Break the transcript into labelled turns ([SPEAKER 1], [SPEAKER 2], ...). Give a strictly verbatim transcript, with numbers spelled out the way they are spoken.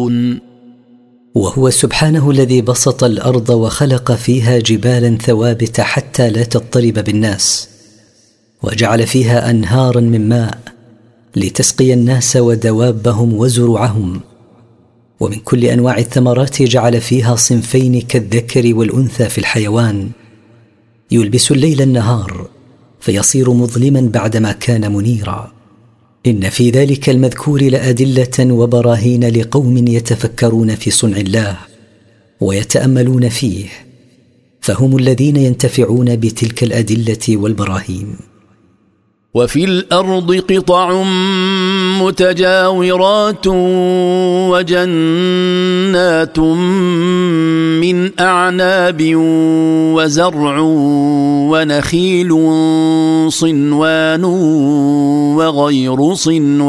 [SPEAKER 1] يعقلون.
[SPEAKER 2] وهو سبحانه الذي بسط الأرض وخلق فيها جبالا ثوابت حتى لا تضطرب بالناس، وجعل فيها أنهارا من ماء لتسقي الناس ودوابهم وزرعهم، ومن كل أنواع الثمرات جعل فيها صنفين كالذكر والأنثى في الحيوان، يلبس الليل النهار فيصير مظلما بعدما كان منيرا. إن في ذلك المذكور لأدلة وبراهين لقوم يتفكرون في صنع الله ويتأملون فيه، فهم الذين ينتفعون بتلك الأدلة والبراهين.
[SPEAKER 1] وفي الأرض قطع متجاورات وجنات من أعناب وزرع ونخيل صنوان وغير صنوان